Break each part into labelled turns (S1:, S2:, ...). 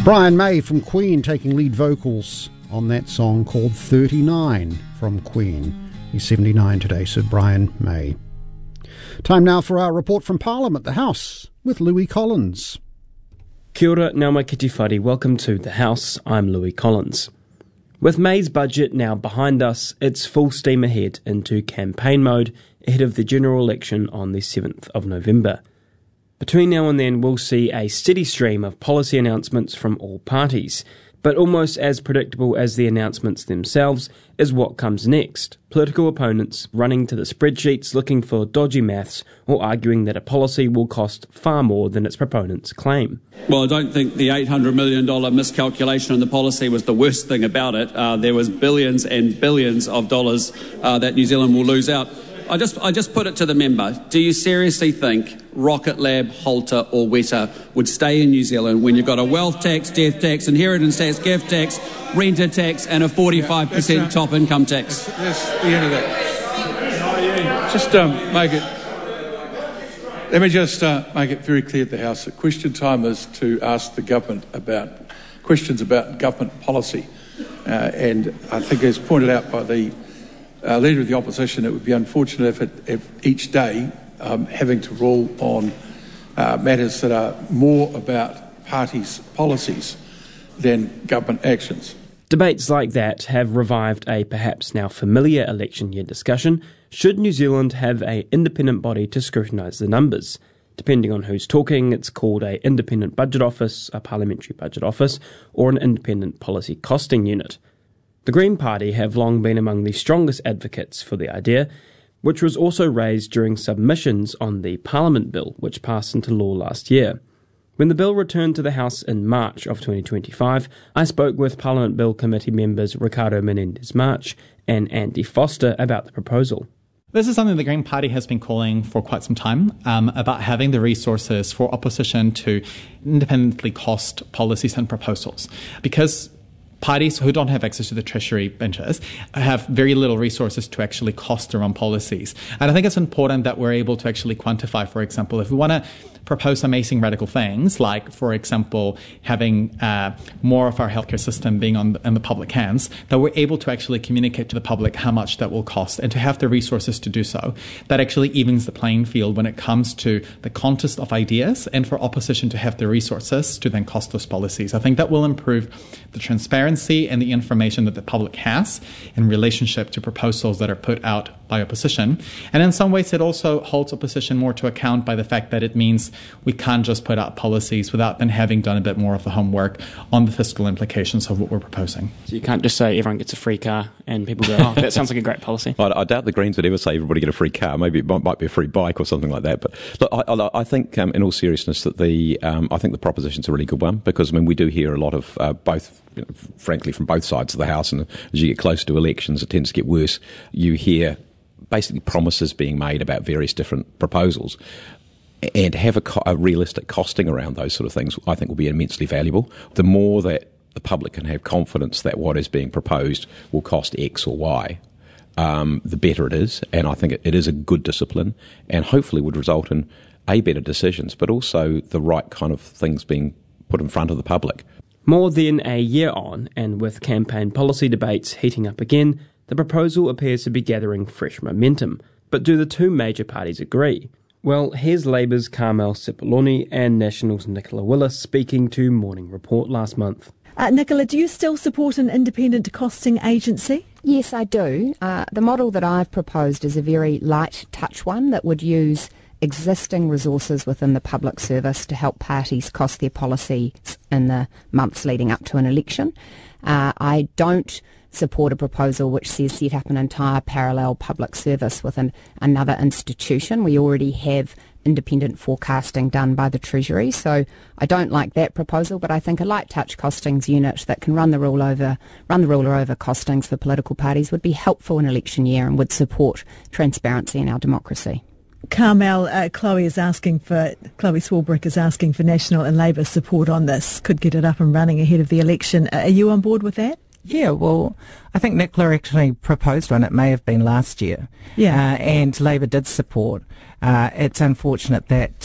S1: Brian May from Queen taking lead vocals on that song called 39 from Queen. He's 79 today, so Brian May. Time now for our report from Parliament, the House, with Louis Collins.
S2: Kia ora, ngā mai kite whare. Welcome to the House. I'm Louis Collins. With May's budget now behind us, it's full steam ahead into campaign mode ahead of the general election on the 7th of November. Between now and then, we'll see a steady stream of policy announcements from all parties, but almost as predictable as the announcements themselves is what comes next. Political opponents running to the spreadsheets looking for dodgy maths or arguing that a policy will cost far more than its proponents claim.
S3: Well, I don't think the $800 million miscalculation in the policy was the worst thing about it. There was billions and billions of dollars that New Zealand will lose out. I just put it to the member. Do you seriously think Rocket Lab, Halter or Weta would stay in New Zealand when you've got a wealth tax, death tax, inheritance tax, gift tax, renter tax and a 45% top income tax?
S4: That's the end of that. Just let me just make it very clear at the House that question time is to ask the government about questions about government policy. And I think as pointed out by the Leader of the Opposition, it would be unfortunate if each day having to rule on matters that are more about parties' policies than government actions.
S2: Debates like that have revived a perhaps now familiar election year discussion. Should New Zealand have an independent body to scrutinise the numbers? Depending on who's talking, it's called an independent budget office, a parliamentary budget office, or an independent policy costing unit. The Green Party have long been among the strongest advocates for the idea, which was also raised during submissions on the Parliament Bill, which passed into law last year. When the bill returned to the House in March of 2025, I spoke with Parliament Bill Committee members Ricardo Menendez-March and Andy Foster about the proposal.
S5: This is something the Green Party has been calling for quite some time, about having the resources for opposition to independently cost policies and proposals. Because parties who don't have access to the Treasury benches have very little resources to actually cost their own policies. And I think it's important that we're able to actually quantify, for example, if we want to propose amazing radical things, like, for example, having more of our healthcare system being in the public hands, that we're able to actually communicate to the public how much that will cost and to have the resources to do so. That actually evens the playing field when it comes to the contest of ideas and for opposition to have the resources to then cost those policies. I think that will improve the transparency and the information that the public has in relationship to proposals that are put out by opposition. And in some ways, it also holds opposition more to account by the fact that it means we can't just put out policies without then having done a bit more of the homework on the fiscal implications of what we're proposing.
S2: So you can't just say everyone gets a free car and people go, oh, that sounds like a great policy.
S6: I doubt the Greens would ever say everybody get a free car. Maybe it might be a free bike or something like that. But look, I think, in all seriousness, that I think the proposition's a really good one because, I mean, we do hear a lot of both, frankly, from both sides of the House, and as you get closer to elections, it tends to get worse. You hear basically promises being made about various different proposals, and have a realistic costing around those sort of things, I think will be immensely valuable. The more that the public can have confidence that what is being proposed will cost X or Y, the better it is. And I think it is a good discipline and hopefully would result in better decisions, but also the right kind of things being put in front of the public.
S2: More than a year on, and with campaign policy debates heating up again, the proposal appears to be gathering fresh momentum. But do the two major parties agree? Well, here's Labour's Carmel Sepuloni and National's Nicola Willis speaking to Morning Report last month.
S7: Nicola, do you still support an independent costing agency?
S8: Yes, I do. The model that I've proposed is a very light touch one that would use existing resources within the public service to help parties cost their policies in the months leading up to an election. I don't support a proposal which says set up an entire parallel public service within another institution. We already have independent forecasting done by the Treasury, so I don't like that proposal, but I think a light touch costings unit that can run the ruler over costings for political parties would be helpful in election year and would support transparency in our democracy.
S7: Carmel, Chloe Swarbrick is asking for National and Labour support on this, could get it up and running ahead of the election. Are you on board with that?
S9: Yeah, well, I think Nicola actually proposed one. It may have been last year.
S7: Yeah.
S9: And Labour did support. It's unfortunate that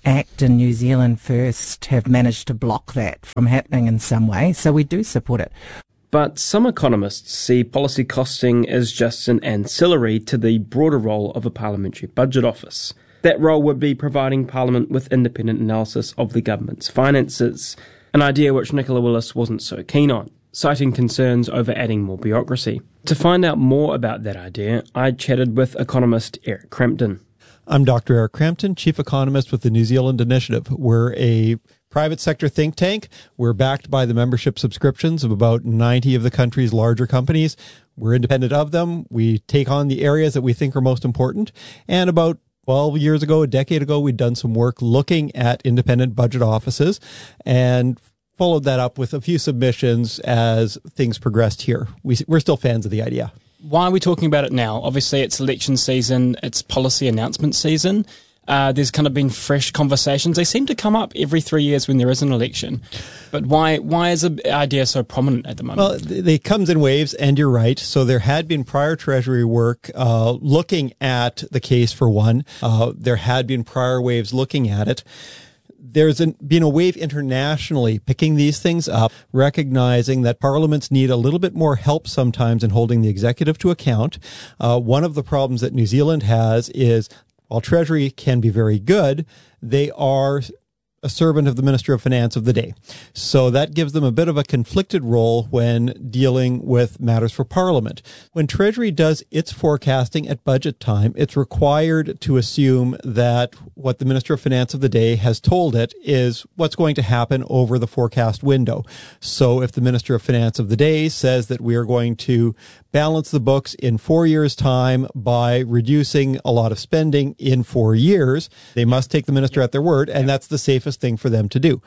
S9: ACT and New Zealand First have managed to block that from happening in some way, so we do support it.
S2: But some economists see policy costing as just an ancillary to the broader role of a parliamentary budget office. That role would be providing Parliament with independent analysis of the government's finances, an idea which Nicola Willis wasn't so keen on, citing concerns over adding more bureaucracy. To find out more about that idea, I chatted with economist Eric Crampton.
S10: I'm Dr. Eric Crampton, Chief Economist with the New Zealand Initiative. We're a private sector think tank. We're backed by the membership subscriptions of about 90 of the country's larger companies. We're independent of them. We take on the areas that we think are most important. And about 12 years ago, a decade ago, we'd done some work looking at independent budget offices and followed that up with a few submissions as things progressed here. We're still fans of the idea.
S11: Why are we talking about it now? Obviously, it's election season, it's policy announcement season. There's kind of been fresh conversations. They seem to come up every 3 years when there is an election. But why is the idea so prominent at the moment?
S10: Well, it comes in waves, and you're right. So there had been prior Treasury work looking at the case for one. There had been prior waves looking at it. There's been a wave internationally picking these things up, recognizing that parliaments need a little bit more help sometimes in holding the executive to account. One of the problems that New Zealand has is, while Treasury can be very good, they are a servant of the Minister of Finance of the day. So that gives them a bit of a conflicted role when dealing with matters for Parliament. When Treasury does its forecasting at budget time, it's required to assume that what the Minister of Finance of the day has told it is what's going to happen over the forecast window. So if the Minister of Finance of the day says that we are going to balance the books in 4 years' time by reducing a lot of spending in 4 years, they must take the minister at their word, and that's the safest thing for them to do.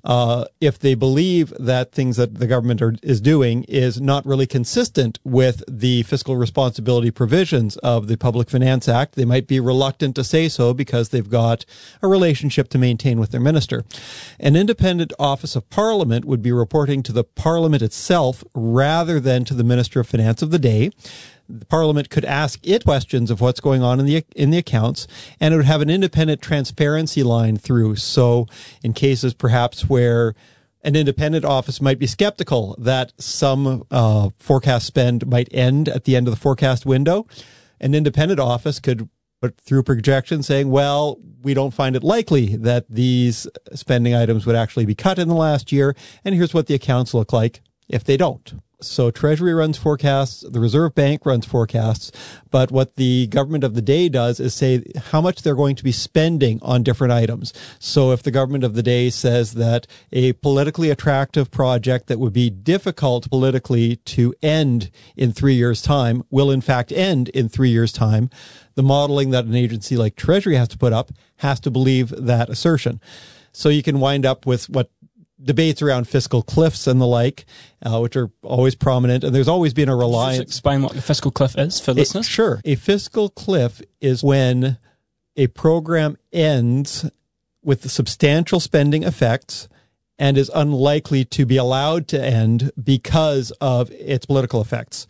S10: If they believe that things that the government is doing is not really consistent with the fiscal responsibility provisions of the Public Finance Act, they might be reluctant to say so because they've got a relationship to maintain with their minister. An independent office of Parliament would be reporting to the Parliament itself rather than to the Minister of Finance of the day. The Parliament could ask it questions of what's going on in the accounts, and it would have an independent transparency line through. So in cases perhaps where an independent office might be skeptical that some forecast spend might end at the end of the forecast window, an independent office could put through projections saying, well, we don't find it likely that these spending items would actually be cut in the last year, and here's what the accounts look like if they don't. So Treasury runs forecasts, the Reserve Bank runs forecasts, but what the government of the day does is say how much they're going to be spending on different items. So if the government of the day says that a politically attractive project that would be difficult politically to end in 3 years' time will in fact end in 3 years' time, the modeling that an agency like Treasury has to put up has to believe that assertion. So you can wind up with what debates around fiscal cliffs and the like, which are always prominent, and there's always been a reliance.
S11: Just explain what the fiscal cliff is for listeners.
S10: Sure. A fiscal cliff is when a program ends with the substantial spending effects and is unlikely to be allowed to end because of its political effects.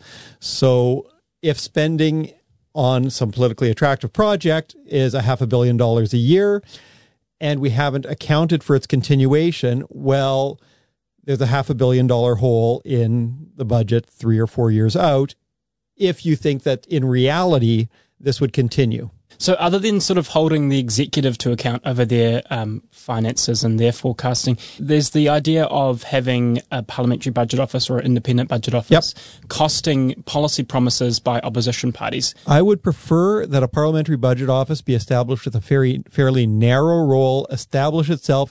S10: So if spending on some politically attractive project is $500 million a year, and we haven't accounted for its continuation, well, there's $500 million hole in the budget 3 or 4 years out if you think that in reality this would continue.
S11: So other than sort of holding the executive to account over their finances and their forecasting, there's the idea of having a parliamentary budget office or an independent budget office costing policy promises by opposition parties.
S10: I would prefer that a parliamentary budget office be established with a fairly narrow role, establish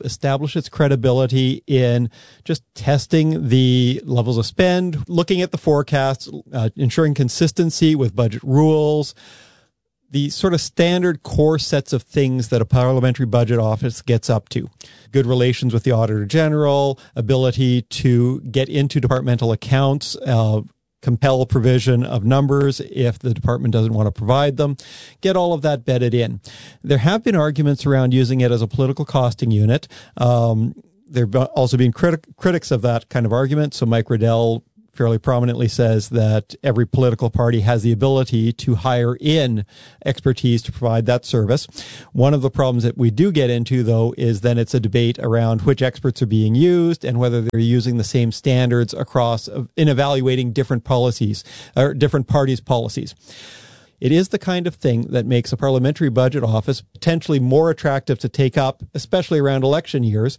S10: its credibility in just testing the levels of spend, looking at the forecasts, ensuring consistency with budget rules, the sort of standard core sets of things that a parliamentary budget office gets up to. Good relations with the Auditor General, ability to get into departmental accounts, compel provision of numbers if the department doesn't want to provide them, get all of that bedded in. There have been arguments around using it as a political costing unit. There have also been critics of that kind of argument. So Mike Riddell fairly prominently says that every political party has the ability to hire in expertise to provide that service. One of the problems that we do get into, though, is then it's a debate around which experts are being used and whether they're using the same standards across in evaluating different policies or different parties' policies. It is the kind of thing that makes a parliamentary budget office potentially more attractive to take up, especially around election years.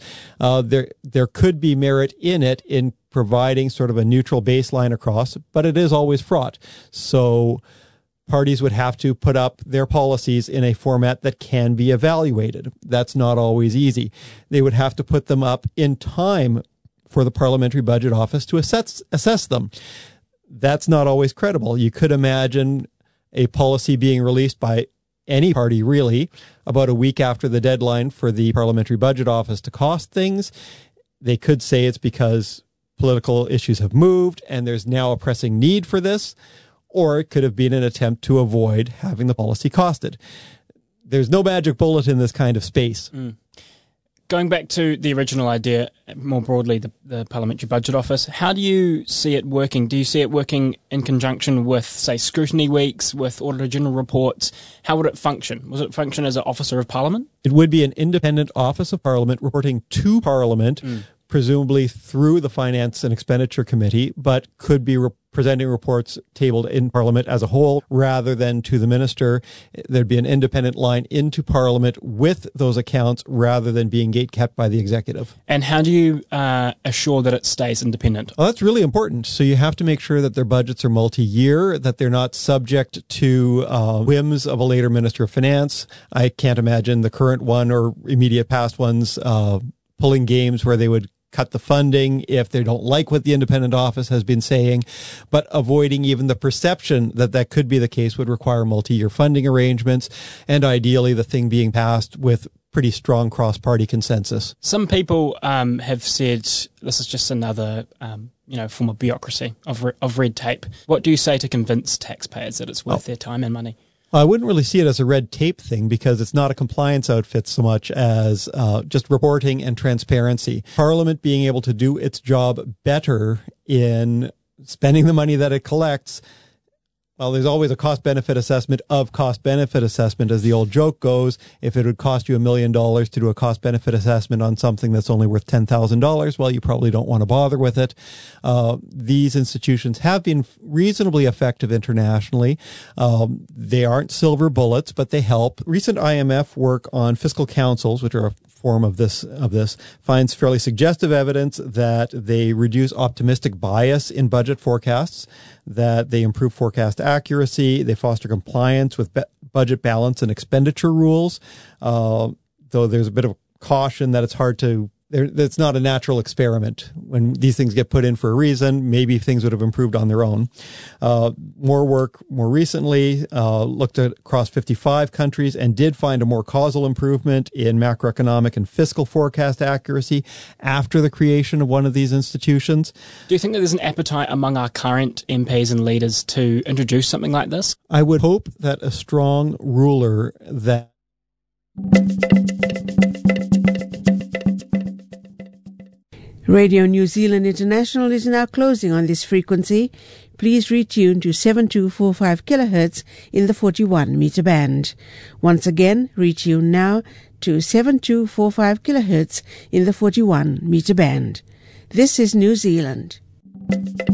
S10: There could be merit in it in providing sort of a neutral baseline across, but it is always fraught. So parties would have to put up their policies in a format that can be evaluated. That's not always easy. They would have to put them up in time for the parliamentary budget office to assess them. That's not always credible. You could imagine a policy being released by any party, really, about a week after the deadline for the parliamentary budget office to cost things. They could say it's because political issues have moved and there's now a pressing need for this, or it could have been an attempt to avoid having the policy costed. There's no magic bullet in this kind of space.
S11: Going back to the original idea, more broadly, the Parliamentary Budget Office, how do you see it working? Do you see it working in conjunction with, say, scrutiny weeks, with Auditor General reports? How would it function? Would it function as an officer of Parliament?
S10: It would be an independent office of Parliament reporting to Parliament, presumably through the Finance and Expenditure Committee, but could be presenting reports tabled in Parliament as a whole rather than to the Minister. There'd be an independent line into Parliament with those accounts rather than being gatekept by the Executive.
S11: And how do you assure that it stays independent?
S10: Well, that's really important. So you have to make sure that their budgets are multi-year, that they're not subject to whims of a later Minister of Finance. I can't imagine the current one or immediate past ones pulling games where they would cut the funding if they don't like what the independent office has been saying, but avoiding even the perception that that could be the case would require multi-year funding arrangements, and ideally the thing being passed with pretty strong cross-party consensus.
S11: Some people have said this is just another form of bureaucracy, of red tape. What do you say to convince taxpayers that it's worth their time and money?
S10: I wouldn't really see it as a red tape thing because it's not a compliance outfit so much as just reporting and transparency. Parliament being able to do its job better in spending the money that it collects. Well, there's always a cost-benefit assessment of cost-benefit assessment, as the old joke goes. If it would cost you $1 million to do a cost-benefit assessment on something that's only worth $10,000, well, you probably don't want to bother with it. These institutions have been reasonably effective internationally. They aren't silver bullets, but they help. Recent IMF work on fiscal councils, which are a form of this, finds fairly suggestive evidence that they reduce optimistic bias in budget forecasts, that they improve forecast accuracy, they foster compliance with budget balance and expenditure rules, though there's a bit of caution that it's hard to it's not a natural experiment. When these things get put in for a reason, maybe things would have improved on their own. More work more recently looked at across 55 countries and did find a more causal improvement in macroeconomic and fiscal forecast accuracy after the creation of one of these institutions.
S11: Do you think that there's an appetite among our current MPs and leaders to introduce something like this?
S10: I would hope that a strong ruler that...
S12: Radio New Zealand International is now closing on this frequency. Please retune to 7245 kHz in the 41 meter band. Once again, retune now to 7245 kHz in the 41 meter band. This is New Zealand.